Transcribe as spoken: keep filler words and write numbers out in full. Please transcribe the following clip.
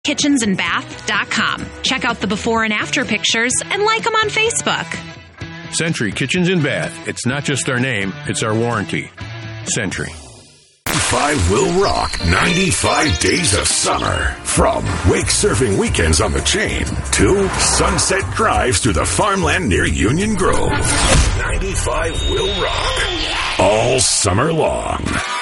kitchens and bath dot com. Check out the before and after pictures and like them on Facebook. Century Kitchens and Bath. It's not just our name, it's our warranty. Century. Five will rock ninety-five days of summer. From wake surfing weekends on the chain to sunset drives through the farmland near Union Grove. ninety-five will rock all summer long.